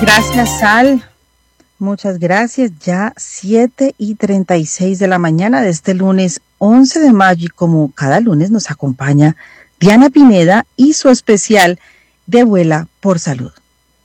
Gracias, Sal. Muchas gracias. Ya 7:36 de la mañana de este lunes 11 de mayo y como cada lunes nos acompaña Diana Pineda y su especial de Vuela por Salud.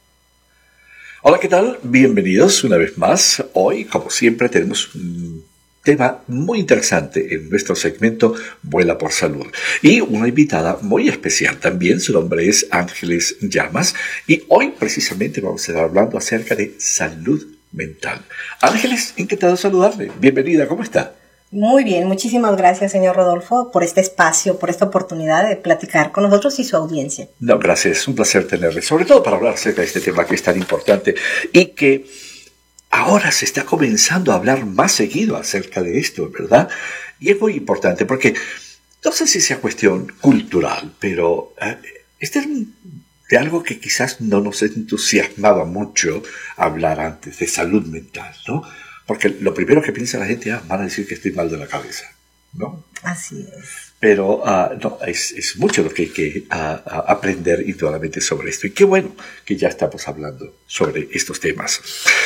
Hola, ¿qué tal? Bienvenidos una vez más. Hoy, como siempre, tenemos un tema muy interesante en nuestro segmento Vuela por Salud. Y una invitada muy especial también, su nombre es Ángeles Llamas. Y hoy precisamente vamos a estar hablando acerca de salud mental. Ángeles, encantado de saludarle. Bienvenida, ¿cómo está? Muy bien, muchísimas gracias, señor Rodolfo, por este espacio, por esta oportunidad de platicar con nosotros y su audiencia. No, gracias, es un placer tenerle, sobre todo para hablar acerca de este tema que es tan importante y que ahora se está comenzando a hablar más seguido acerca de esto, ¿verdad? Y es muy importante porque no sé si sea cuestión cultural, pero este es de algo que quizás no nos entusiasmaba mucho hablar antes, de salud mental, ¿no? Porque lo primero que piensa la gente, van a decir que estoy mal de la cabeza, ¿no? Así es. Pero no, es mucho lo que hay que aprender indudablemente sobre esto. Y qué bueno que ya estamos hablando sobre estos temas.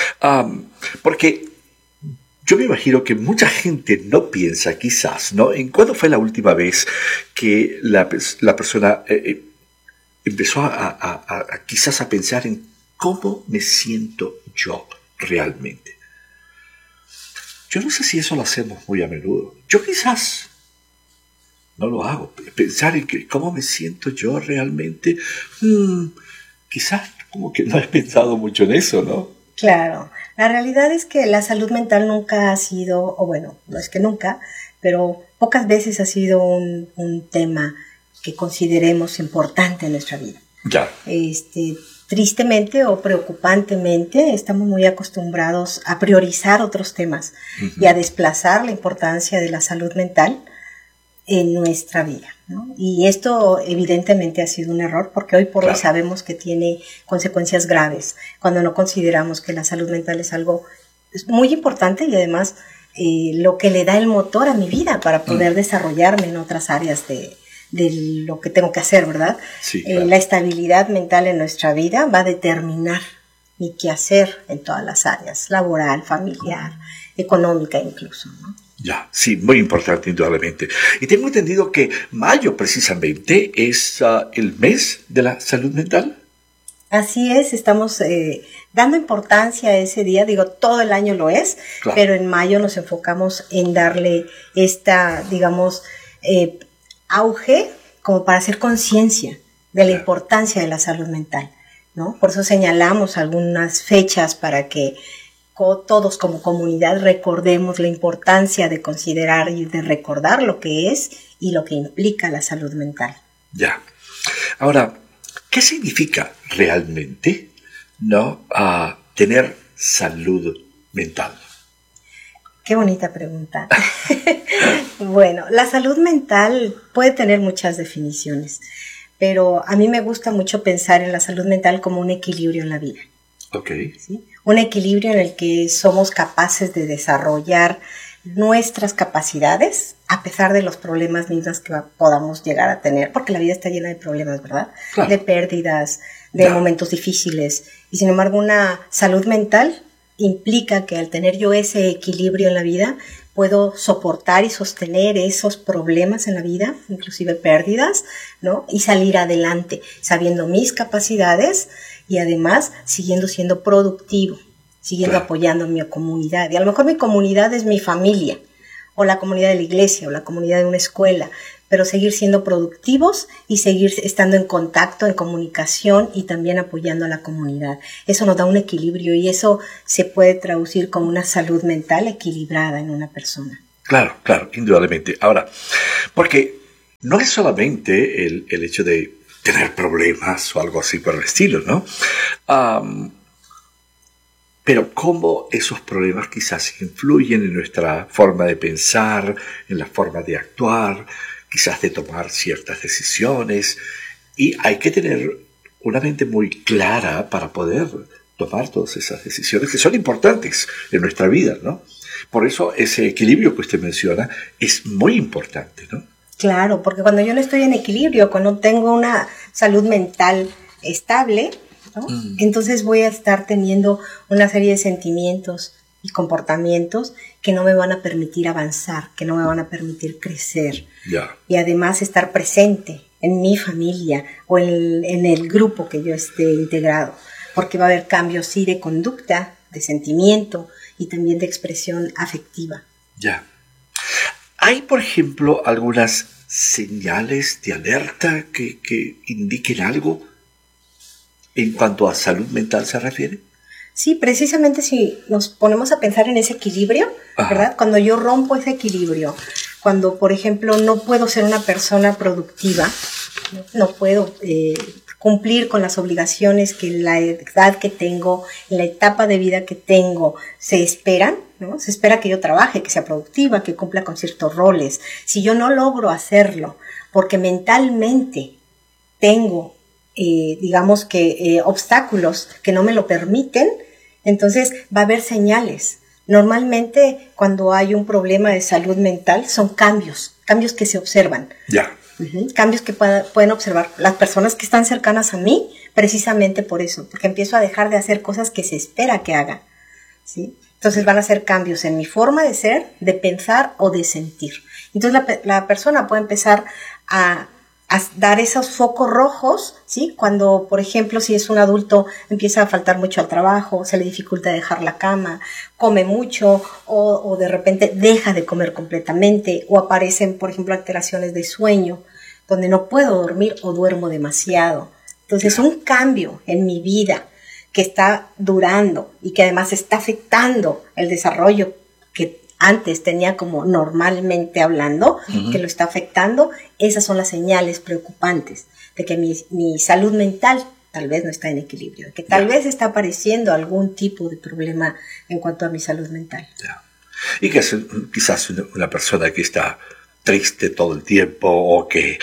Porque yo me imagino que mucha gente no piensa quizás, ¿no? ¿En cuándo fue la última vez que la persona empezó quizás a pensar en cómo me siento yo realmente? Yo no sé si eso lo hacemos muy a menudo. Yo quizás no lo hago. Pensar en cómo me siento yo realmente, quizás como que no he pensado mucho en eso, ¿no? Claro. La realidad es que la salud mental nunca ha sido, o bueno, no es que nunca, pero pocas veces ha sido un tema que consideremos importante en nuestra vida. Ya. Tristemente o preocupantemente estamos muy acostumbrados a priorizar otros temas y a desplazar la importancia de la salud mental en nuestra vida, ¿no? Y esto evidentemente ha sido un error porque hoy por hoy sabemos que tiene consecuencias graves cuando no consideramos que la salud mental es algo muy importante y además lo que le da el motor a mi vida para poder desarrollarme en otras áreas de lo que tengo que hacer, ¿verdad? Sí, claro. La estabilidad mental en nuestra vida va a determinar mi quehacer en todas las áreas, laboral, familiar, económica incluso, ¿no? Ya, sí, muy importante indudablemente. Y tengo entendido que mayo precisamente es el mes de la salud mental. Así es, estamos dando importancia a ese día, digo, todo el año lo es, claro, pero en mayo nos enfocamos en darle esta, digamos, auge como para hacer conciencia de la importancia de la salud mental, ¿no? Por eso señalamos algunas fechas para que todos como comunidad recordemos la importancia de considerar y de recordar lo que es y lo que implica la salud mental. Ya. Ahora, ¿qué significa realmente, no, tener salud mental? Qué bonita pregunta. Bueno, la salud mental puede tener muchas definiciones, pero a mí me gusta mucho pensar en la salud mental como un equilibrio en la vida. Okay. ¿Sí? Un equilibrio en el que somos capaces de desarrollar nuestras capacidades a pesar de los problemas mismos que podamos llegar a tener, porque la vida está llena de problemas, ¿verdad? Claro. De pérdidas, de momentos difíciles. Y sin embargo, una salud mental implica que al tener yo ese equilibrio en la vida, puedo soportar y sostener esos problemas en la vida, inclusive pérdidas, ¿no? Y salir adelante, sabiendo mis capacidades y además siguiendo siendo productivo, siguiendo apoyando a mi comunidad. Y a lo mejor mi comunidad es mi familia, o la comunidad de la iglesia, o la comunidad de una escuela, pero seguir siendo productivos y seguir estando en contacto, en comunicación y también apoyando a la comunidad. Eso nos da un equilibrio y eso se puede traducir como una salud mental equilibrada en una persona. Claro, claro, indudablemente. Ahora, porque no es solamente el hecho de tener problemas o algo así por el estilo, ¿no? Pero cómo esos problemas quizás influyen en nuestra forma de pensar, en la forma de actuar, quizás de tomar ciertas decisiones, y hay que tener una mente muy clara para poder tomar todas esas decisiones que son importantes en nuestra vida, ¿no? Por eso ese equilibrio que usted menciona es muy importante, ¿no? Claro, porque cuando yo no estoy en equilibrio, cuando tengo una salud mental estable, ¿no? Entonces voy a estar teniendo una serie de sentimientos y comportamientos que no me van a permitir avanzar, que no me van a permitir crecer. Y además estar presente en mi familia o en el grupo que yo esté integrado, porque va a haber cambios sí de conducta, de sentimiento y también de expresión afectiva. ¿Hay, por ejemplo, algunas señales de alerta que indiquen algo en cuanto a salud mental se refiere? Sí, precisamente si nos ponemos a pensar en ese equilibrio, ¿verdad? Cuando yo rompo ese equilibrio, cuando, por ejemplo, no puedo ser una persona productiva, no puedo cumplir con las obligaciones que en la edad que tengo, en la etapa de vida que tengo, se esperan, ¿no? Se espera que yo trabaje, que sea productiva, que cumpla con ciertos roles. Si yo no logro hacerlo porque mentalmente tengo digamos que obstáculos que no me lo permiten, entonces va a haber señales. Normalmente cuando hay un problema de salud mental son cambios que se observan. Cambios que pueden observar las personas que están cercanas a mí, precisamente por eso, porque empiezo a dejar de hacer cosas que se espera que haga, ¿sí? Entonces van a ser cambios en mi forma de ser, de pensar o de sentir. Entonces la persona puede empezar a dar esos focos rojos, ¿sí? Cuando, por ejemplo, si es un adulto, empieza a faltar mucho al trabajo, se le dificulta dejar la cama, come mucho o de repente deja de comer completamente, o aparecen, por ejemplo, alteraciones de sueño, donde no puedo dormir o duermo demasiado. Entonces, un cambio en mi vida que está durando y que además está afectando el desarrollo que antes tenía como normalmente hablando, que lo está afectando, esas son las señales preocupantes de que mi salud mental tal vez no está en equilibrio, de que tal vez está apareciendo algún tipo de problema en cuanto a mi salud mental. Y que es quizás una persona que está triste todo el tiempo o que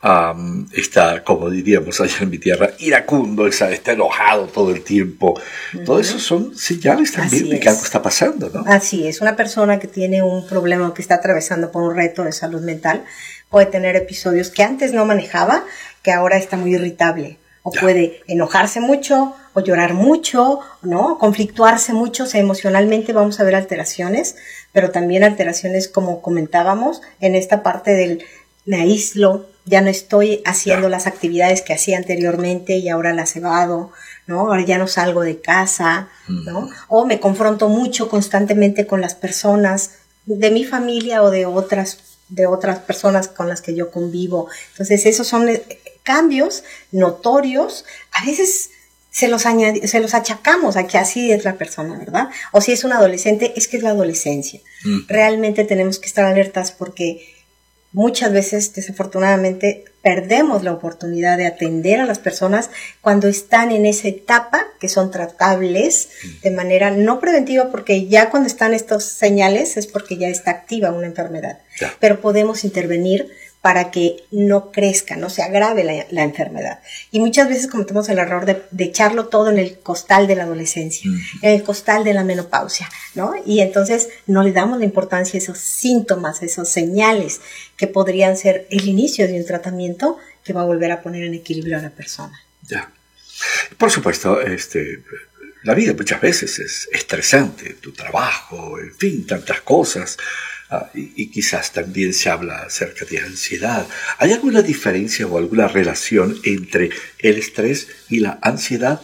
está, como diríamos allá en mi tierra, iracundo, está enojado todo el tiempo. Todo eso son señales también de que algo está pasando, ¿no? Así es, una persona que tiene un problema o que está atravesando por un reto de salud mental puede tener episodios que antes no manejaba, que ahora está muy irritable. O puede enojarse mucho, o llorar mucho, ¿no? Conflictuarse mucho, o sea, emocionalmente vamos a ver alteraciones, pero también alteraciones, como comentábamos, en esta parte del me aíslo, ya no estoy haciendo las actividades que hacía anteriormente y ahora las evado, ¿no? Ahora ya no salgo de casa, ¿no? O me confronto mucho constantemente con las personas de mi familia o de otras personas con las que yo convivo. Entonces, esos son cambios notorios, a veces se los achacamos a que así es la persona, ¿verdad? O si es un adolescente, es que es la adolescencia. Realmente tenemos que estar alertas porque muchas veces, desafortunadamente, perdemos la oportunidad de atender a las personas cuando están en esa etapa que son tratables de manera no preventiva, porque ya cuando están estos señales es porque ya está activa una enfermedad. Pero podemos intervenir para que no crezca, no se agrave la enfermedad. Y muchas veces cometemos el error de echarlo todo en el costal de la adolescencia, en el costal de la menopausia, ¿no? Y entonces no le damos la importancia a esos síntomas, a esas señales que podrían ser el inicio de un tratamiento que va a volver a poner en equilibrio a la persona. Por supuesto, la vida muchas veces es estresante, tu trabajo, en fin, tantas cosas. Y quizás también se habla acerca de ansiedad. ¿Hay alguna diferencia o alguna relación entre el estrés y la ansiedad?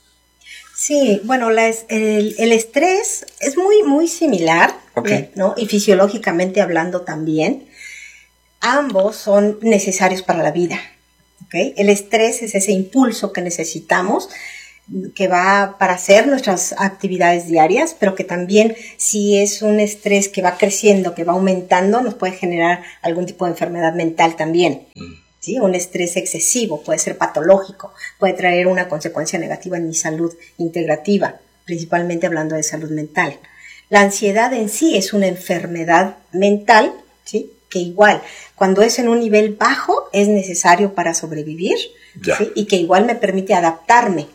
Sí, bueno, el estrés es muy, muy similar, ¿no? Y fisiológicamente hablando también. Ambos son necesarios para la vida, ¿okay? El estrés es ese impulso que necesitamos, que va para hacer nuestras actividades diarias, pero que también si es un estrés que va creciendo, que va aumentando, nos puede generar algún tipo de enfermedad mental también. ¿Sí? Un estrés excesivo puede ser patológico, puede traer una consecuencia negativa en mi salud integrativa, principalmente hablando de salud mental. La ansiedad en sí es una enfermedad mental, ¿sí? Que igual, cuando es en un nivel bajo, es necesario para sobrevivir, ¿sí? Y que igual me permite adaptarme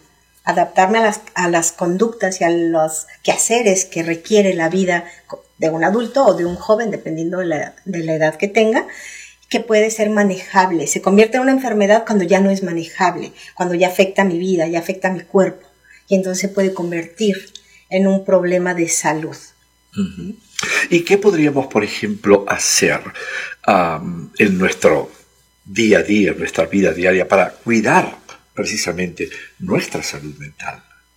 a las conductas y a los quehaceres que requiere la vida de un adulto o de un joven, dependiendo de la edad que tenga, que puede ser manejable. Se convierte en una enfermedad cuando ya no es manejable, cuando ya afecta mi vida, ya afecta mi cuerpo. Y entonces se puede convertir en un problema de salud. Uh-huh. ¿Y qué podríamos, por ejemplo, hacer en nuestro día a día, en nuestra vida diaria, para cuidar precisamente nuestra salud mental?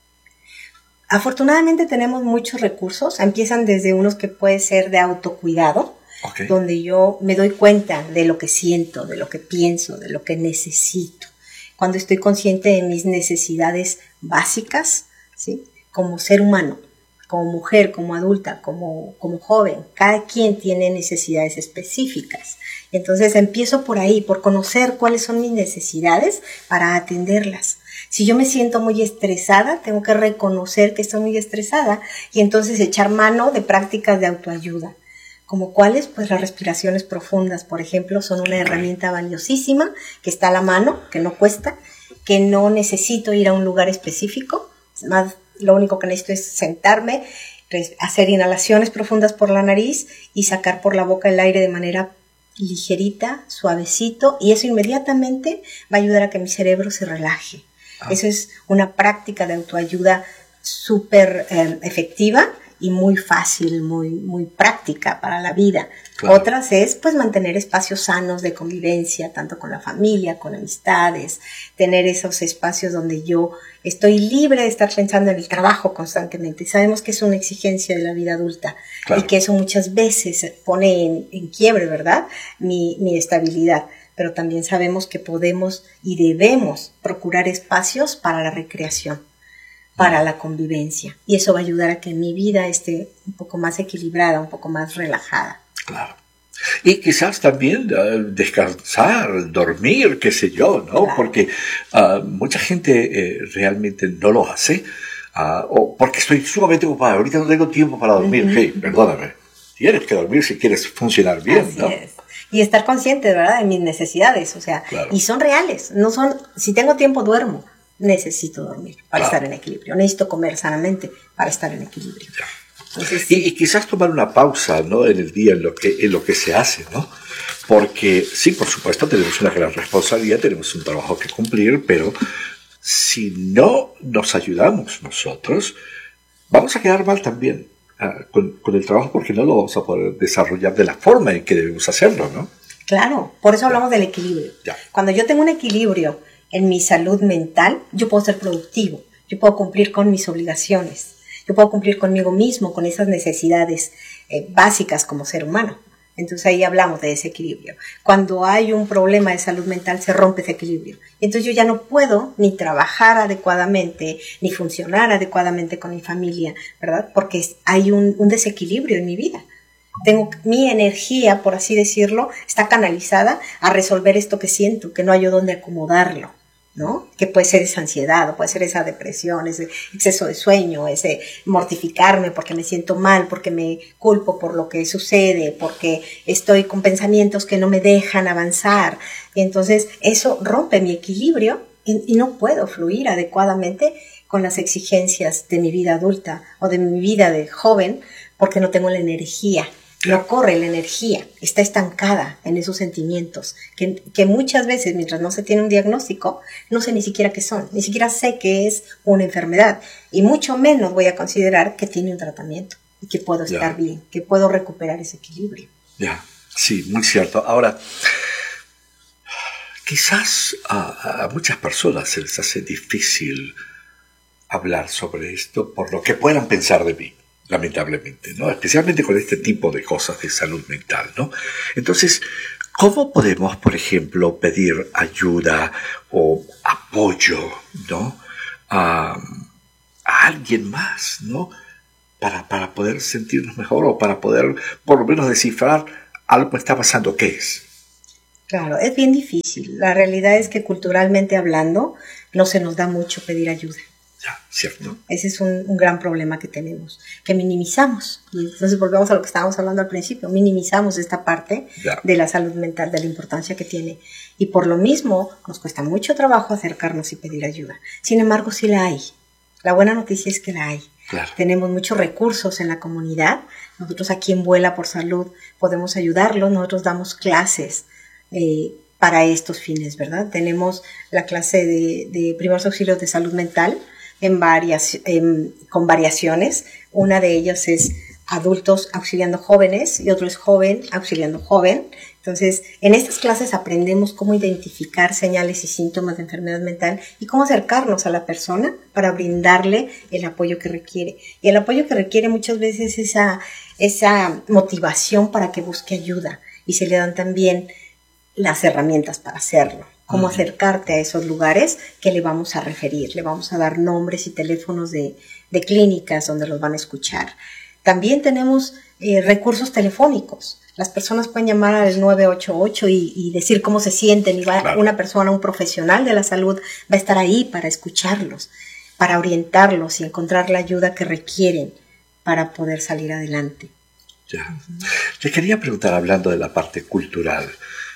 Afortunadamente tenemos muchos recursos. Empiezan desde unos que puede ser de autocuidado, okay, donde yo me doy cuenta de lo que siento, de lo que pienso, de lo que necesito. Cuando estoy consciente de mis necesidades básicas, ¿sí?, como ser humano, como mujer, como adulta, como joven, cada quien tiene necesidades específicas. Entonces empiezo por ahí, por conocer cuáles son mis necesidades para atenderlas. Si yo me siento muy estresada, tengo que reconocer que estoy muy estresada y entonces echar mano de prácticas de autoayuda. ¿Como cuáles? Pues las respiraciones profundas, por ejemplo, son una herramienta valiosísima que está a la mano, que no cuesta, que no necesito ir a un lugar específico. Más, lo único que necesito es sentarme, hacer inhalaciones profundas por la nariz y sacar por la boca el aire de manera ligerita, suavecito, y eso inmediatamente va a ayudar a que mi cerebro se relaje. Eso es una práctica de autoayuda súper efectiva y muy fácil, muy práctica para la vida. Claro. Otras es pues mantener espacios sanos de convivencia, tanto con la familia, con amistades, tener esos espacios donde yo estoy libre de estar pensando en el trabajo constantemente. Sabemos que es una exigencia de la vida adulta, claro, y que eso muchas veces pone en quiebre, ¿verdad?, mi estabilidad. Pero también sabemos que podemos y debemos procurar espacios para la recreación, para la convivencia. Y eso va a ayudar a que mi vida esté un poco más equilibrada, un poco más relajada. Claro. Y quizás también descansar, dormir, qué sé yo, ¿no? Claro. Porque mucha gente realmente no lo hace, o porque estoy sumamente ocupada, ahorita no tengo tiempo para dormir. Hey, perdóname, tienes que dormir si quieres funcionar bien, así ¿no? Es. Y estar consciente, ¿verdad?, de mis necesidades, o sea, claro, y son reales, no son, si tengo tiempo duermo, necesito dormir para estar en equilibrio, necesito comer sanamente para estar en equilibrio. Entonces, sí. Y quizás tomar una pausa, ¿no?, en el día, en lo que se hace, ¿no? Porque sí, por supuesto, tenemos una gran responsabilidad, tenemos un trabajo que cumplir, pero si no nos ayudamos nosotros, vamos a quedar mal también con el trabajo, porque no lo vamos a poder desarrollar de la forma en que debemos hacerlo, ¿no? Claro, por eso hablamos del equilibrio. Ya. Cuando yo tengo un equilibrio en mi salud mental, yo puedo ser productivo, yo puedo cumplir con mis obligaciones, yo puedo cumplir conmigo mismo, con esas necesidades básicas como ser humano. Entonces ahí hablamos de ese equilibrio. Cuando hay un problema de salud mental, se rompe ese equilibrio. Entonces yo ya no puedo ni trabajar adecuadamente, ni funcionar adecuadamente con mi familia, ¿verdad? Porque hay un desequilibrio en mi vida. Mi energía, por así decirlo, está canalizada a resolver esto que siento, que no hay dónde acomodarlo, ¿no? Que puede ser esa ansiedad, o puede ser esa depresión, ese exceso de sueño, ese mortificarme porque me siento mal, porque me culpo por lo que sucede, porque estoy con pensamientos que no me dejan avanzar. Y entonces eso rompe mi equilibrio y no puedo fluir adecuadamente con las exigencias de mi vida adulta o de mi vida de joven, porque no tengo la energía. No corre la energía, está estancada en esos sentimientos que muchas veces, mientras no se tiene un diagnóstico, no sé ni siquiera qué son, ni siquiera sé que es una enfermedad, y mucho menos voy a considerar que tiene un tratamiento y que puedo estar bien, que puedo recuperar ese equilibrio. Ya, sí, muy cierto. Ahora, quizás a muchas personas se les hace difícil hablar sobre esto por lo que puedan pensar de mí, lamentablemente, ¿no? Especialmente con este tipo de cosas de salud mental, ¿no? Entonces, ¿cómo podemos, por ejemplo, pedir ayuda o apoyo, ¿no?, a alguien más, ¿no?, para poder sentirnos mejor, o para poder, por lo menos, descifrar algo que está pasando? ¿Qué es? Claro, es bien difícil. La realidad es que culturalmente hablando, no se nos da mucho pedir ayuda. Ya, cierto. Ese es un gran problema que tenemos, que minimizamos. Y entonces volvemos a lo que estábamos hablando al principio, minimizamos esta parte de la salud mental, de la importancia que tiene. Y por lo mismo nos cuesta mucho trabajo acercarnos y pedir ayuda. Sin embargo, sí la hay. La buena noticia es que la hay. Claro. Tenemos muchos recursos en la comunidad. Nosotros aquí en Vuela por Salud podemos ayudarlos. Nosotros damos clases para estos fines, ¿verdad? Tenemos la clase de primeros auxilios de salud mental con variaciones. Una de ellas es adultos auxiliando jóvenes y otro es joven auxiliando joven. Entonces, en estas clases aprendemos cómo identificar señales y síntomas de enfermedad mental y cómo acercarnos a la persona para brindarle el apoyo que requiere. Y el apoyo que requiere muchas veces es esa motivación para que busque ayuda, y se le dan también las herramientas para hacerlo. Cómo acercarte a esos lugares que le vamos a referir. Le vamos a dar nombres y teléfonos de clínicas donde los van a escuchar. También tenemos recursos telefónicos. Las personas pueden llamar al 988 y decir cómo se sienten, y una persona, un profesional de la salud va a estar ahí para escucharlos, para orientarlos y encontrar la ayuda que requieren para poder salir adelante. Ya. Le quería preguntar, hablando de la parte cultural,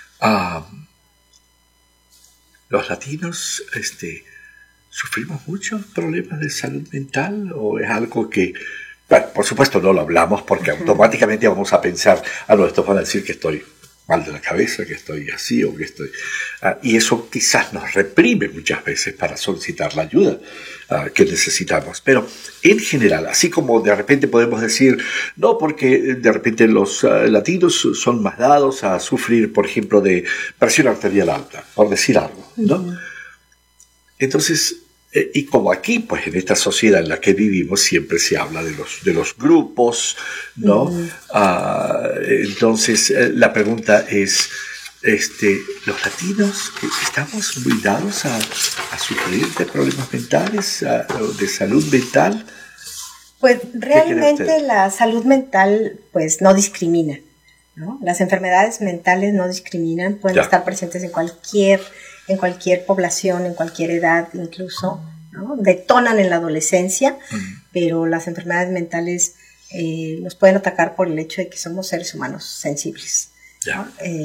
¿los latinos sufrimos muchos problemas de salud mental, o es algo que... Bueno, por supuesto no lo hablamos porque automáticamente vamos a pensar, estos van a decir que estoy mal de la cabeza, que estoy así o que estoy... y eso quizás nos reprime muchas veces para solicitar la ayuda que necesitamos. Pero en general, así como de repente podemos decir, no, porque de repente los latinos son más dados a sufrir, por ejemplo, de presión arterial alta, por decir algo, ¿no? Entonces... y como aquí, pues en esta sociedad en la que vivimos, siempre se habla de los grupos, ¿no? Entonces, la pregunta es, ¿los latinos estamos muy dados a sufrir de problemas mentales, de salud mental? Pues realmente la salud mental, pues, no discrimina, ¿no? Las enfermedades mentales no discriminan, pueden estar presentes en cualquier población, en cualquier edad incluso, ¿no? Detonan en la adolescencia, pero las enfermedades mentales nos pueden atacar por el hecho de que somos seres humanos sensibles, ¿no?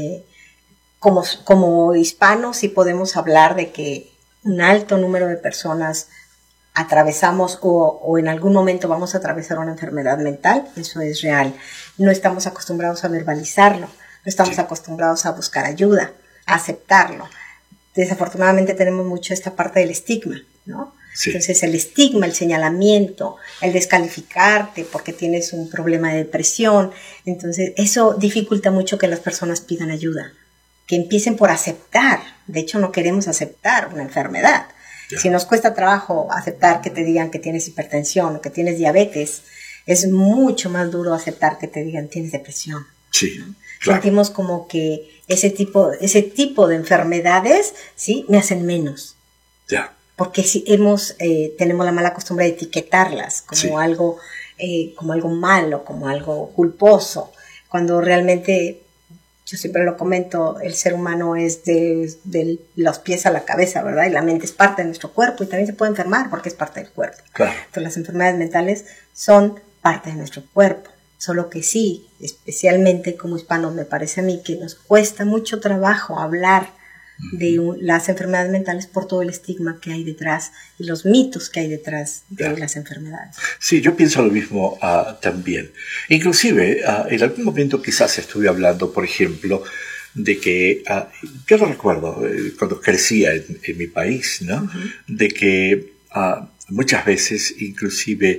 Como hispanos sí podemos hablar de que un alto número de personas atravesamos o en algún momento vamos a atravesar una enfermedad mental. Eso es real. No estamos acostumbrados a verbalizarlo, no estamos acostumbrados a buscar ayuda, a aceptarlo. Desafortunadamente tenemos mucho esta parte del estigma, ¿no? Sí. Entonces el estigma, el señalamiento, el descalificarte porque tienes un problema de depresión, entonces eso dificulta mucho que las personas pidan ayuda, que empiecen por aceptar. De hecho, no queremos aceptar una enfermedad. Si nos cuesta trabajo aceptar que te digan que tienes hipertensión o que tienes diabetes, es mucho más duro aceptar que te digan tienes depresión. Sí, ¿no? claro. Sentimos como que ese tipo de enfermedades, ¿sí?, me hacen menos. Ya. Porque si tenemos la mala costumbre de etiquetarlas como algo malo, como algo culposo, cuando realmente, yo siempre lo comento, el ser humano es de los pies a la cabeza, ¿verdad? Y la mente es parte de nuestro cuerpo y también se puede enfermar porque es parte del cuerpo. Claro. Entonces las enfermedades mentales son parte de nuestro cuerpo. Solo que sí, especialmente como hispanos, me parece a mí que nos cuesta mucho trabajo hablar de las enfermedades mentales por todo el estigma que hay detrás y los mitos que hay detrás de las enfermedades. Sí, yo pienso lo mismo también. Inclusive, en algún momento quizás estuve hablando, por ejemplo, de que, yo lo recuerdo cuando crecía en mi país, ¿no? De que muchas veces inclusive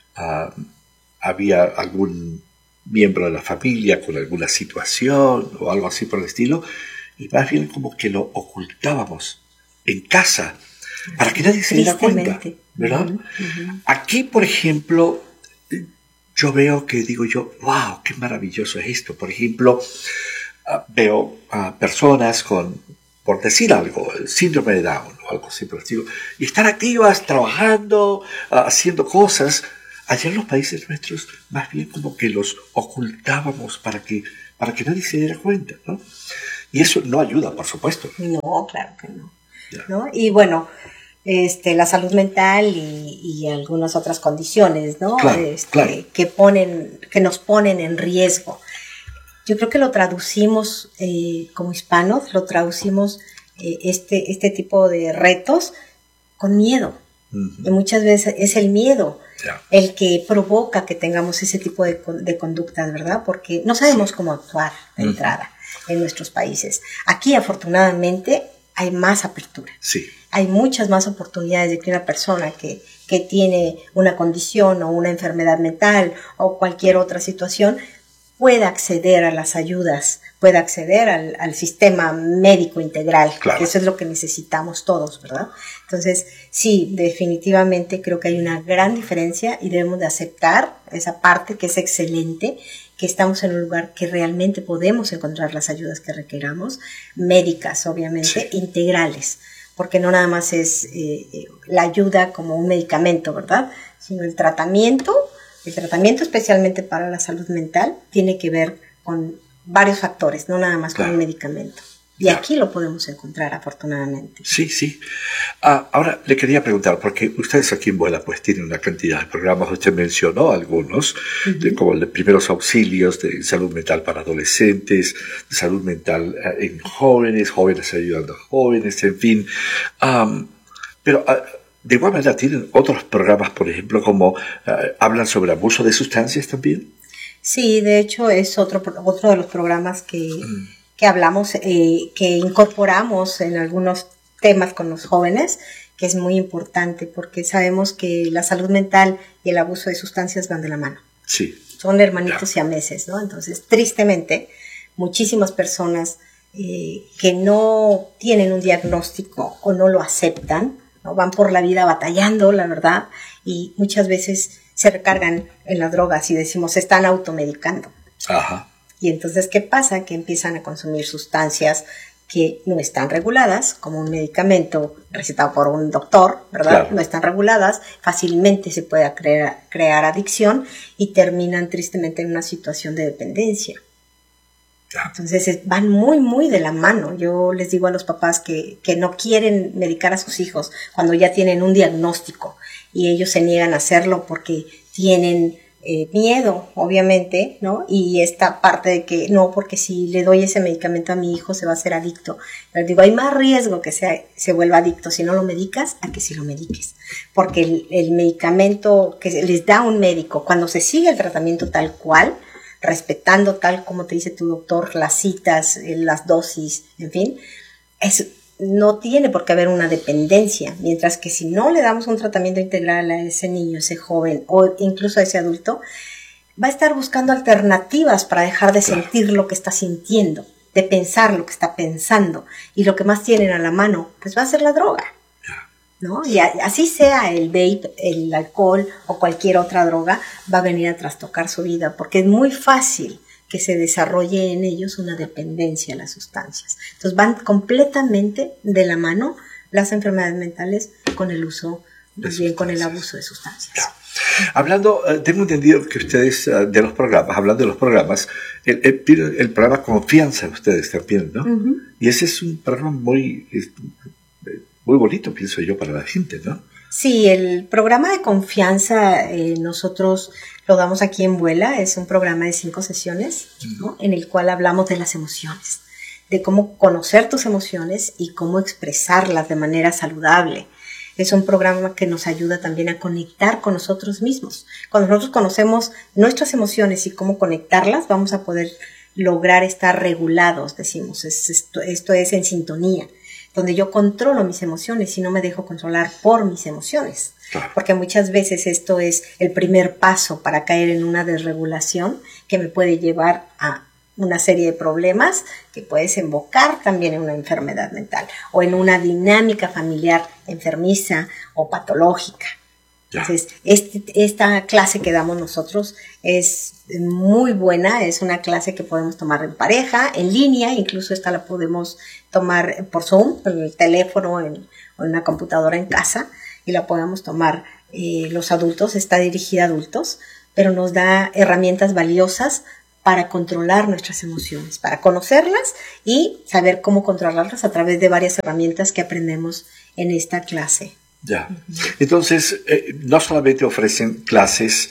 había algún miembro de la familia con alguna situación o algo así por el estilo, y más bien como que lo ocultábamos en casa para que nadie se diera cuenta, ¿verdad? Aquí, por ejemplo, yo veo que digo yo, wow, qué maravilloso es esto. Por ejemplo, veo a personas con, por decir algo, el síndrome de Down o algo así por el estilo, y están activas, trabajando, haciendo cosas. Allá en los países nuestros, más bien como que los ocultábamos para que nadie se diera cuenta, ¿no? Y eso no ayuda, por supuesto. No, claro que no. ¿No? Y bueno, la salud mental y algunas otras condiciones, ¿no? Claro, claro. Que nos ponen en riesgo. Yo creo que lo traducimos como hispanos, este tipo de retos con miedo. Y muchas veces es el miedo el que provoca que tengamos ese tipo de conductas, ¿verdad? Porque no sabemos cómo actuar de entrada. en nuestros países. Aquí, afortunadamente, hay más apertura. Sí. Hay muchas más oportunidades de que una persona que tiene una condición o una enfermedad mental o cualquier otra situación pueda acceder a las ayudas, pueda acceder al sistema médico integral. Claro. Eso es lo que necesitamos todos, ¿verdad? Entonces, sí, definitivamente creo que hay una gran diferencia y debemos de aceptar esa parte que es excelente, que estamos en un lugar que realmente podemos encontrar las ayudas que requeramos, médicas, obviamente, sí, integrales, porque no nada más es la ayuda como un medicamento, ¿verdad? Sino el tratamiento especialmente para la salud mental tiene que ver con varios factores, no nada más con un medicamento. Y aquí lo podemos encontrar, afortunadamente. Sí, sí. Ahora le quería preguntar, porque ustedes aquí en Vuela pues tienen una cantidad de programas, usted mencionó algunos, como de primeros auxilios, de salud mental para adolescentes, de salud mental en jóvenes ayudando a jóvenes, en fin. Pero de igual manera tienen otros programas, por ejemplo, como hablan sobre abuso de sustancias también. Sí, de hecho es otro de los programas que hablamos, que incorporamos en algunos temas con los jóvenes, que es muy importante porque sabemos que la salud mental y el abuso de sustancias van de la mano. Sí. Son hermanitos siameses, ¿no? Entonces, tristemente, muchísimas personas que no tienen un diagnóstico o no lo aceptan, ¿no? Van por la vida batallando, la verdad, y muchas veces se recargan en las drogas y decimos, se están automedicando. Ajá. Y entonces, ¿qué pasa? Que empiezan a consumir sustancias que no están reguladas, como un medicamento recetado por un doctor, ¿verdad? Claro. No están reguladas, fácilmente se puede crear adicción y terminan tristemente en una situación de dependencia. Entonces van muy, muy de la mano. Yo les digo a los papás que no quieren medicar a sus hijos cuando ya tienen un diagnóstico y ellos se niegan a hacerlo porque tienen miedo, obviamente, ¿no? Y esta parte de que no, porque si le doy ese medicamento a mi hijo se va a hacer adicto. Les digo, hay más riesgo que se vuelva adicto si no lo medicas a que si lo mediques. Porque el medicamento que les da un médico, cuando se sigue el tratamiento tal cual, respetando tal como te dice tu doctor, las citas, las dosis, en fin, no tiene por qué haber una dependencia, mientras que si no le damos un tratamiento integral a ese niño, ese joven o incluso a ese adulto, va a estar buscando alternativas para dejar de sentir lo que está sintiendo, de pensar lo que está pensando, y lo que más tienen a la mano, pues va a ser la droga, ¿no? Y así sea el vape, el alcohol o cualquier otra droga, va a venir a trastocar su vida, porque es muy fácil que se desarrolle en ellos una dependencia a las sustancias. Entonces van completamente de la mano las enfermedades mentales con el uso, bien con el abuso de sustancias. Claro. Hablando, tengo entendido que ustedes, hablando de los programas, el programa Confianza ustedes también, ¿no? Uh-huh. Y ese es un programa muy bonito, pienso yo, para la gente, ¿no? Sí, el programa de Confianza nosotros lo damos aquí en Vuela, es un programa de 5 sesiones, ¿no? En el cual hablamos de las emociones, de cómo conocer tus emociones y cómo expresarlas de manera saludable. Es un programa que nos ayuda también a conectar con nosotros mismos. Cuando nosotros conocemos nuestras emociones y cómo conectarlas, vamos a poder lograr estar regulados, decimos, esto es en sintonía, donde yo controlo mis emociones y no me dejo controlar por mis emociones. Porque muchas veces esto es el primer paso para caer en una desregulación que me puede llevar a una serie de problemas que puede desembocar también en una enfermedad mental o en una dinámica familiar enfermiza o patológica. Entonces, esta clase que damos nosotros es muy buena, es una clase que podemos tomar en pareja, en línea, incluso esta la podemos tomar por Zoom, en el teléfono o en una computadora en casa, y la podemos tomar los adultos, está dirigida a adultos, pero nos da herramientas valiosas para controlar nuestras emociones, para conocerlas y saber cómo controlarlas a través de varias herramientas que aprendemos en esta clase. Ya. Entonces, no solamente ofrecen clases,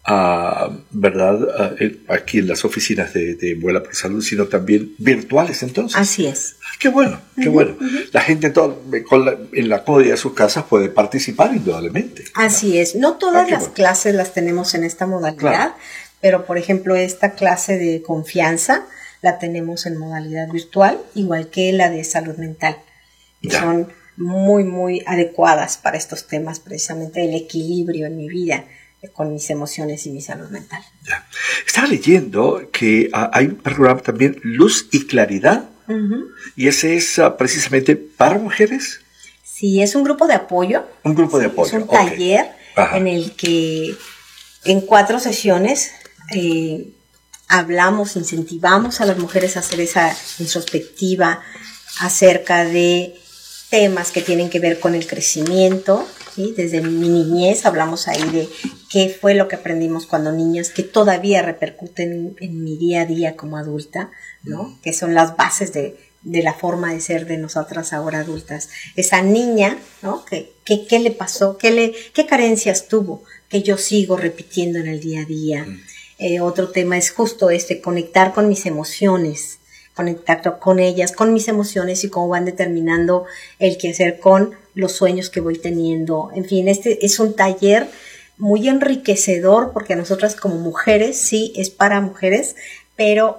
¿verdad? Aquí en las oficinas de Vuela por Salud, sino también virtuales, entonces. Así es. Qué bueno, qué bueno. La gente en la comodidad de sus casas puede participar indudablemente. Así es. No todas las clases las tenemos en esta modalidad, claro. Pero por ejemplo esta clase de Confianza la tenemos en modalidad virtual, igual que la de salud mental. Son muy, muy adecuadas para estos temas, precisamente el equilibrio en mi vida con mis emociones y mi salud mental. Ya. Estaba leyendo que hay un programa también, Luz y Claridad, y ese es precisamente para mujeres. Sí, es un grupo de apoyo. Un grupo de apoyo. Es un taller en el que en 4 sesiones hablamos, incentivamos a las mujeres a hacer esa introspectiva acerca de temas que tienen que ver con el crecimiento, ¿sí? Desde mi niñez hablamos ahí de qué fue lo que aprendimos cuando niñas, que todavía repercuten en mi día a día como adulta, ¿no? Que son las bases de la forma de ser de nosotras ahora adultas. Esa niña, ¿no? ¿Qué le pasó? ¿Qué carencias tuvo? Que yo sigo repitiendo en el día a día. Otro tema es justo conectar con mis emociones, conectar con ellas, con mis emociones y cómo van determinando el quehacer con los sueños que voy teniendo. En fin, este es un taller muy enriquecedor porque a nosotras como mujeres, sí, es para mujeres, pero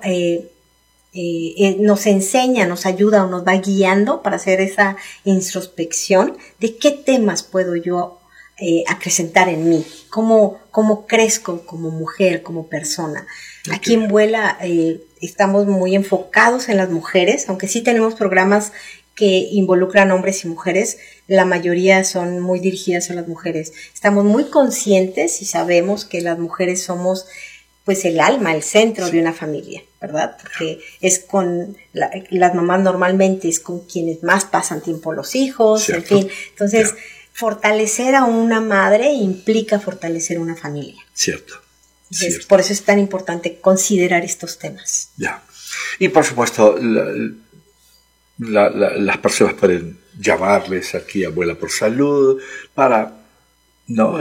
nos enseña, nos ayuda o nos va guiando para hacer esa introspección de qué temas puedo yo acrecentar en mí, cómo crezco como mujer, como persona. Okay. Aquí en Vuela estamos muy enfocados en las mujeres, aunque sí tenemos programas que involucran hombres y mujeres, la mayoría son muy dirigidas a las mujeres. Estamos muy conscientes y sabemos que las mujeres somos pues el alma, el centro de una familia, ¿verdad? Porque es con las mamás normalmente es con quienes más pasan tiempo los hijos, ¿cierto? En fin. Entonces, fortalecer a una madre implica fortalecer una familia. Cierto. Entonces, por eso es tan importante considerar estos temas. Ya. Y por supuesto, las personas pueden llamarles aquí a Vuela por Salud para, ¿no?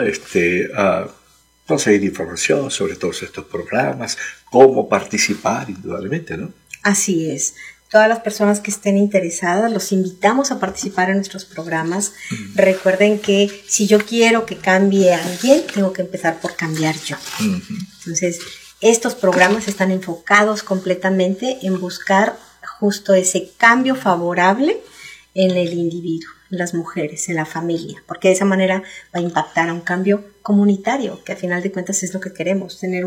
Conseguir información sobre todos estos programas, cómo participar, indudablemente, ¿no? Así es. Todas las personas que estén interesadas, los invitamos a participar en nuestros programas. Recuerden que si yo quiero que cambie alguien, tengo que empezar por cambiar yo. Entonces, estos programas están enfocados completamente en buscar justo ese cambio favorable en el individuo, en las mujeres, en la familia, porque de esa manera va a impactar a un cambio comunitario, que al final de cuentas es lo que queremos, tener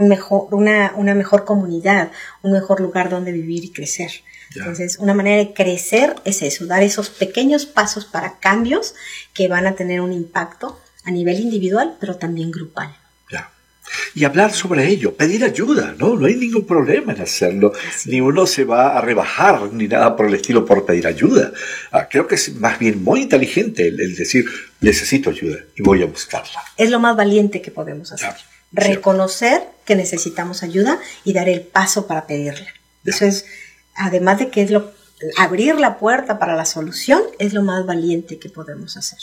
una mejor comunidad, un mejor lugar donde vivir y crecer. Entonces, una manera de crecer es eso, dar esos pequeños pasos para cambios que van a tener un impacto a nivel individual, pero también grupal. Y hablar sobre ello, pedir ayuda, ¿no? No hay ningún problema en hacerlo, ni uno se va a rebajar, ni nada por el estilo por pedir ayuda. Creo que es más bien muy inteligente el decir, necesito ayuda y voy a buscarla. Es lo más valiente que podemos hacer. Reconocer que necesitamos ayuda y dar el paso para pedirla. Eso es, además de que es abrir la puerta para la solución, es lo más valiente que podemos hacer.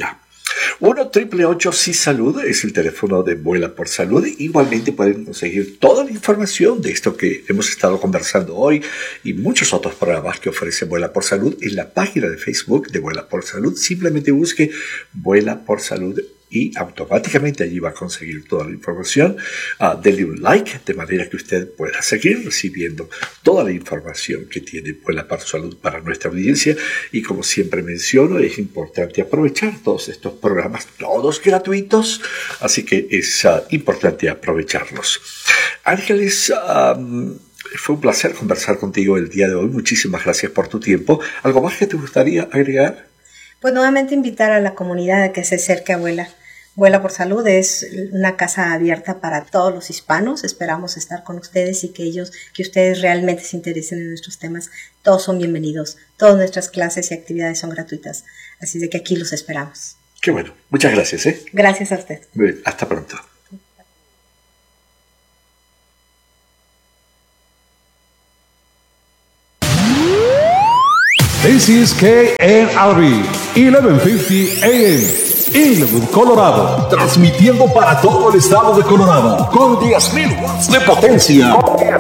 1-888-SI-SALUD es el teléfono de Vuela por Salud. Igualmente pueden conseguir toda la información de esto que hemos estado conversando hoy y muchos otros programas que ofrece Vuela por Salud en la página de Facebook de Vuela por Salud. Simplemente busque Vuela por Salud y automáticamente allí va a conseguir toda la información. Denle un like de manera que usted pueda seguir recibiendo toda la información que tiene Vuela por Salud para nuestra audiencia. Y como siempre menciono, es importante aprovechar todos estos programas, todos gratuitos, así que es importante aprovecharlos. Ángeles, fue un placer conversar contigo el día de hoy. Muchísimas gracias por tu tiempo. ¿Algo más que te gustaría agregar? Pues nuevamente invitar a la comunidad a que se acerque a Vuela. Vuela por Salud es una casa abierta para todos los hispanos. Esperamos estar con ustedes y que ustedes realmente se interesen en nuestros temas. Todos son bienvenidos. Todas nuestras clases y actividades son gratuitas. Así de que aquí los esperamos. Qué bueno. Muchas gracias. Gracias a usted. Hasta pronto. This is KNRB 1150 AM. Inglewood, Colorado, transmitiendo para todo el estado de Colorado con 10.000 watts de potencia.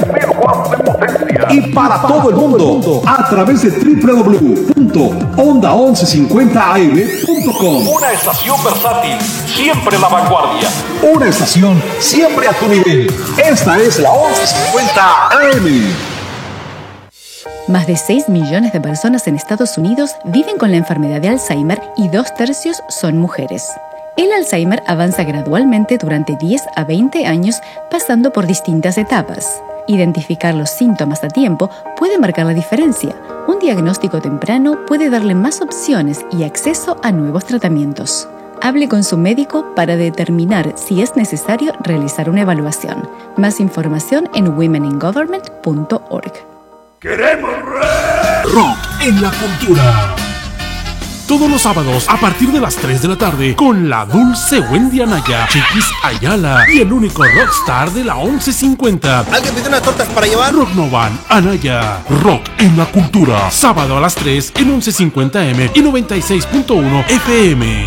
Y para todo el mundo a través de www.onda1150am.com. Una estación versátil, siempre la vanguardia. Una estación siempre a tu nivel. Esta es la 1150 AM. Más de 6 millones de personas en Estados Unidos viven con la enfermedad de Alzheimer y 2/3 son mujeres. El Alzheimer avanza gradualmente durante 10 a 20 años, pasando por distintas etapas. Identificar los síntomas a tiempo puede marcar la diferencia. Un diagnóstico temprano puede darle más opciones y acceso a nuevos tratamientos. Hable con su médico para determinar si es necesario realizar una evaluación. Más información en womeningovernment.org. ¡Queremos rock en la cultura! Todos los sábados a partir de las 3 de la tarde con la dulce Wendy Anaya, Chiquis Ayala y el único rockstar de la 1150. ¿Alguien pidió unas tortas para llevar? Rock Novan Anaya. Rock en la cultura. Sábado a las 3 en 1150M y 96.1 FM.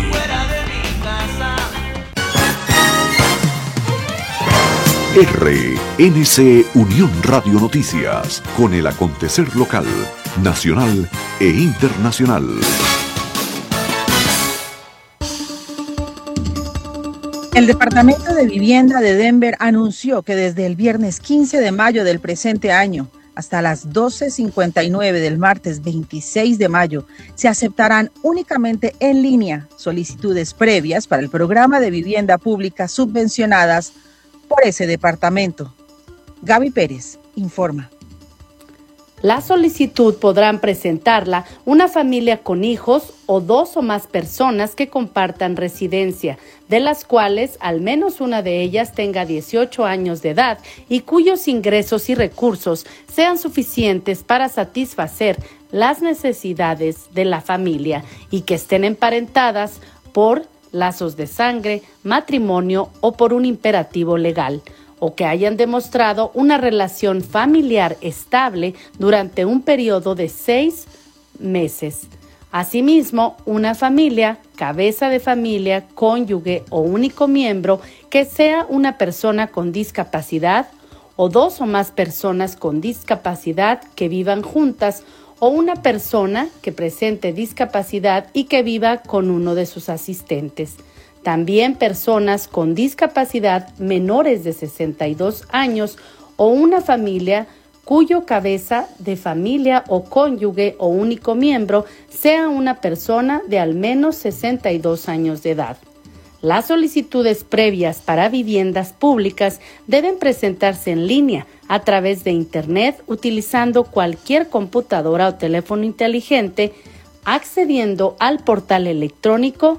RNC Unión Radio Noticias, con el acontecer local, nacional e internacional. El Departamento de Vivienda de Denver anunció que desde el viernes 15 de mayo del presente año hasta las 12:59 del martes 26 de mayo se aceptarán únicamente en línea solicitudes previas para el programa de vivienda pública subvencionadas por ese departamento. Gaby Pérez informa. La solicitud podrán presentarla una familia con hijos o 2 o más personas que compartan residencia, de las cuales al menos una de ellas tenga 18 años de edad y cuyos ingresos y recursos sean suficientes para satisfacer las necesidades de la familia y que estén emparentadas por lazos de sangre, matrimonio o por un imperativo legal, o que hayan demostrado una relación familiar estable durante un periodo de 6 meses. Asimismo, una familia, cabeza de familia, cónyuge o único miembro que sea una persona con discapacidad o 2 o más personas con discapacidad que vivan juntas o una persona que presente discapacidad y que viva con uno de sus asistentes. También personas con discapacidad menores de 62 años o una familia cuyo cabeza de familia o cónyuge o único miembro sea una persona de al menos 62 años de edad. Las solicitudes previas para viviendas públicas deben presentarse en línea a través de Internet utilizando cualquier computadora o teléfono inteligente, accediendo al portal electrónico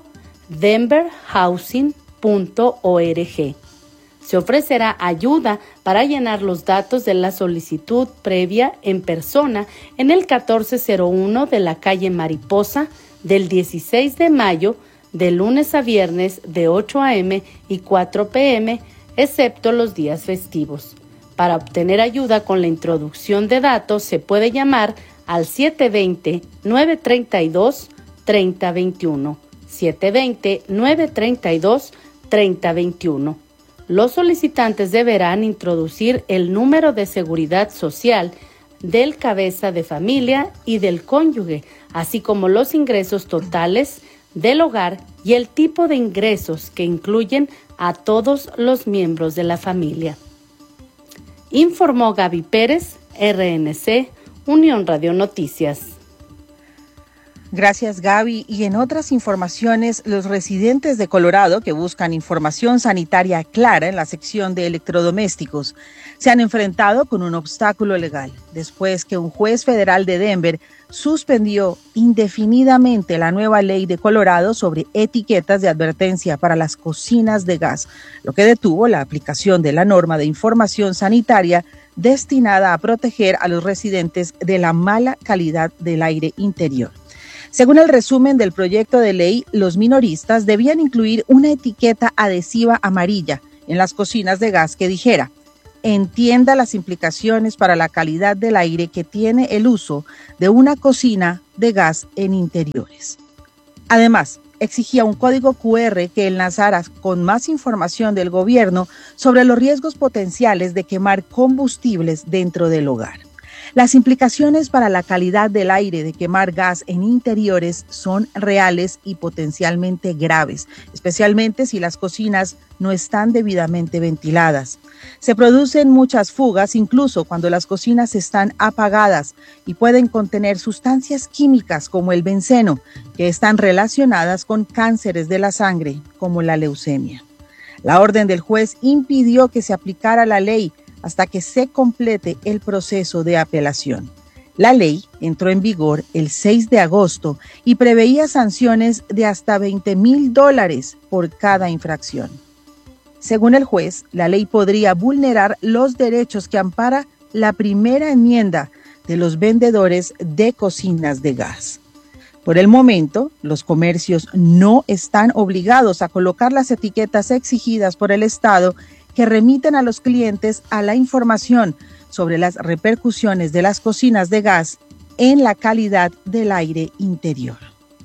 denverhousing.org. Se ofrecerá ayuda para llenar los datos de la solicitud previa en persona en el 1401 de la calle Mariposa del 16 de mayo, de lunes a viernes de 8 a.m. y 4 p.m., excepto los días festivos. Para obtener ayuda con la introducción de datos se puede llamar al 720-932-3021. 720-932-3021. Los solicitantes deberán introducir el número de seguridad social del cabeza de familia y del cónyuge, así como los ingresos totales del hogar y el tipo de ingresos que incluyen a todos los miembros de la familia. Informó Gaby Pérez, RNC, Unión Radio Noticias. Gracias, Gaby. Y en otras informaciones, los residentes de Colorado que buscan información sanitaria clara en la sección de electrodomésticos se han enfrentado con un obstáculo legal después que un juez federal de Denver suspendió indefinidamente la nueva ley de Colorado sobre etiquetas de advertencia para las cocinas de gas, lo que detuvo la aplicación de la norma de información sanitaria destinada a proteger a los residentes de la mala calidad del aire interior. Según el resumen del proyecto de ley, los minoristas debían incluir una etiqueta adhesiva amarilla en las cocinas de gas que dijera: entienda las implicaciones para la calidad del aire que tiene el uso de una cocina de gas en interiores. Además, exigía un código QR que enlazara con más información del gobierno sobre los riesgos potenciales de quemar combustibles dentro del hogar. Las implicaciones para la calidad del aire de quemar gas en interiores son reales y potencialmente graves, especialmente si las cocinas no están debidamente ventiladas. Se producen muchas fugas incluso cuando las cocinas están apagadas y pueden contener sustancias químicas como el benceno, que están relacionadas con cánceres de la sangre como la leucemia. La orden del juez impidió que se aplicara la ley hasta que se complete el proceso de apelación. La ley entró en vigor el 6 de agosto y preveía sanciones de hasta $20,000 por cada infracción. Según el juez, la ley podría vulnerar los derechos que ampara la primera enmienda de los vendedores de cocinas de gas. Por el momento, los comercios no están obligados a colocar las etiquetas exigidas por el Estado que remiten a los clientes a la información sobre las repercusiones de las cocinas de gas en la calidad del aire interior.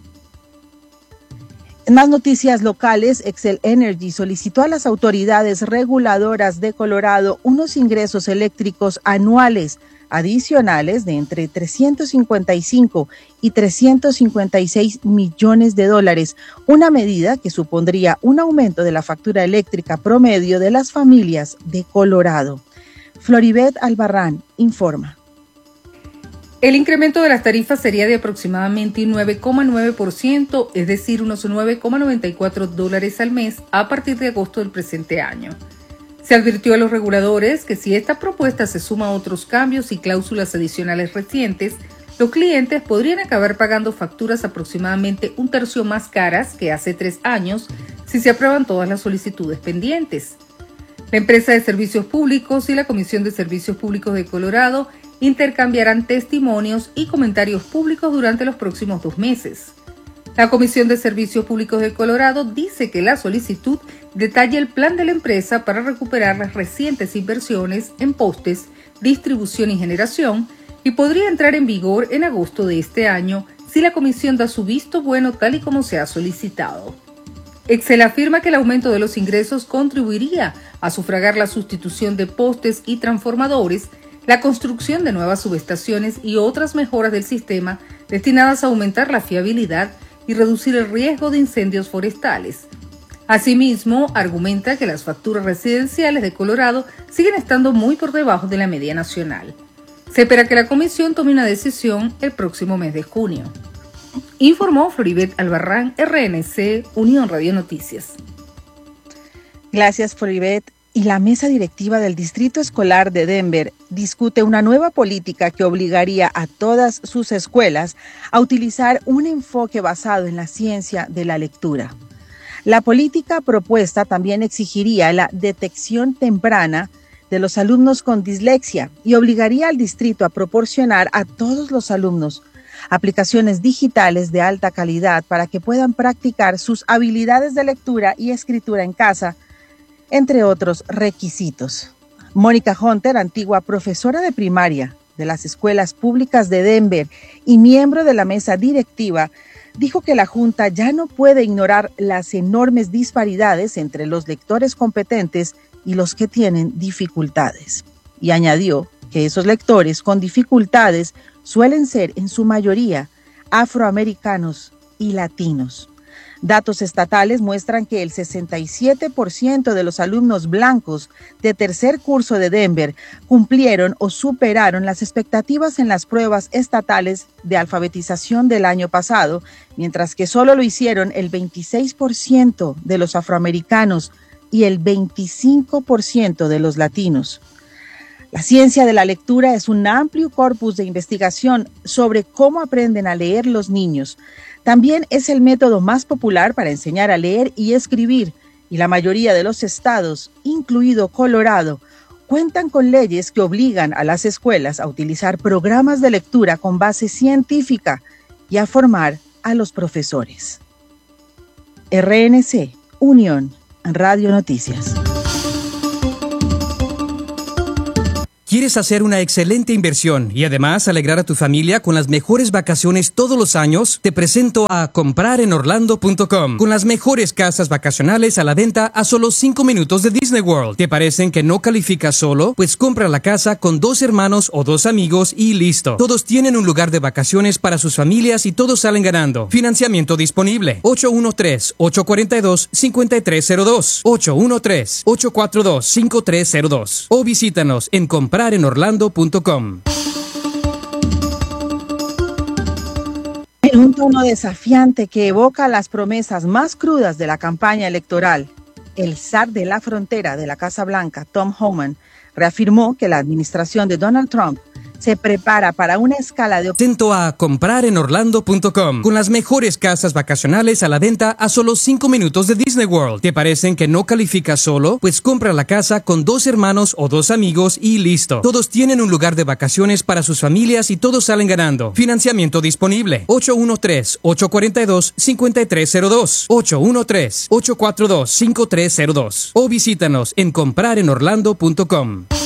En más noticias locales, Xcel Energy solicitó a las autoridades reguladoras de Colorado unos ingresos eléctricos anuales adicionales de entre $355 y $356 millones, una medida que supondría un aumento de la factura eléctrica promedio de las familias de Colorado. Floribet Albarrán informa. El incremento de las tarifas sería de aproximadamente 9,9%, es decir, unos $9,94 al mes a partir de agosto del presente año. Se advirtió a los reguladores que si esta propuesta se suma a otros cambios y cláusulas adicionales recientes, los clientes podrían acabar pagando facturas aproximadamente un tercio más caras que hace 3 años si se aprueban todas las solicitudes pendientes. La empresa de servicios públicos y la Comisión de Servicios Públicos de Colorado intercambiarán testimonios y comentarios públicos durante los próximos 2 meses. La Comisión de Servicios Públicos de Colorado dice que la solicitud detalla el plan de la empresa para recuperar las recientes inversiones en postes, distribución y generación y podría entrar en vigor en agosto de este año si la comisión da su visto bueno tal y como se ha solicitado. Xcel afirma que el aumento de los ingresos contribuiría a sufragar la sustitución de postes y transformadores, la construcción de nuevas subestaciones y otras mejoras del sistema destinadas a aumentar la fiabilidad y reducir el riesgo de incendios forestales. Asimismo, argumenta que las facturas residenciales de Colorado siguen estando muy por debajo de la media nacional. Se espera que la comisión tome una decisión el próximo mes de junio. Informó Floribet Albarrán, RNC, Unión Radio Noticias. Gracias, Floribet. Y la mesa directiva del Distrito Escolar de Denver discute una nueva política que obligaría a todas sus escuelas a utilizar un enfoque basado en la ciencia de la lectura. La política propuesta también exigiría la detección temprana de los alumnos con dislexia y obligaría al distrito a proporcionar a todos los alumnos aplicaciones digitales de alta calidad para que puedan practicar sus habilidades de lectura y escritura en casa, entre otros requisitos. Mónica Hunter, antigua profesora de primaria de las escuelas públicas de Denver y miembro de la mesa directiva, dijo que la Junta ya no puede ignorar las enormes disparidades entre los lectores competentes y los que tienen dificultades. Y añadió que esos lectores con dificultades suelen ser en su mayoría afroamericanos y latinos. Datos estatales muestran que el 67% de los alumnos blancos de tercer curso de Denver cumplieron o superaron las expectativas en las pruebas estatales de alfabetización del año pasado, mientras que solo lo hicieron el 26% de los afroamericanos y el 25% de los latinos. La ciencia de la lectura es un amplio corpus de investigación sobre cómo aprenden a leer los niños. También es el método más popular para enseñar a leer y escribir, y la mayoría de los estados, incluido Colorado, cuentan con leyes que obligan a las escuelas a utilizar programas de lectura con base científica y a formar a los profesores. RNC, Unión Radio Noticias. ¿Quieres hacer una excelente inversión y además alegrar a tu familia con las mejores vacaciones todos los años? Te presento a comprarenorlando.com, con las mejores casas vacacionales a la venta a solo 5 minutos de Disney World. ¿Te parecen que no calificas solo? Pues compra la casa con 2 hermanos o 2 amigos y listo. Todos tienen un lugar de vacaciones para sus familias y todos salen ganando. Financiamiento disponible. 813-842-5302. 813-842-5302. O visítanos en comprarenorlando.com. En un tono desafiante que evoca las promesas más crudas de la campaña electoral, el zar de la frontera de la Casa Blanca, Tom Homan, reafirmó que la administración de Donald Trump se prepara para una escala de... Atento a comprarenorlando.com, con las mejores casas vacacionales a la venta a solo 5 minutos de Disney World. ¿Te parecen que no calificas solo? Pues compra la casa con 2 hermanos o 2 amigos y listo. Todos tienen un lugar de vacaciones para sus familias y todos salen ganando. Financiamiento disponible. 813-842-5302. 813-842-5302. O visítanos en comprarenorlando.com.